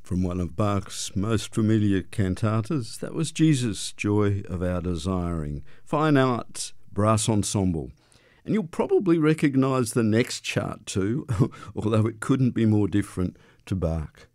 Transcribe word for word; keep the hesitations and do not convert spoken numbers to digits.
From one of Bach's most familiar cantatas, that was Jesus, Joy of Our Desiring, Fine Arts Brass Ensemble. And you'll probably recognise the next chart too, although it couldn't be more different to Bach.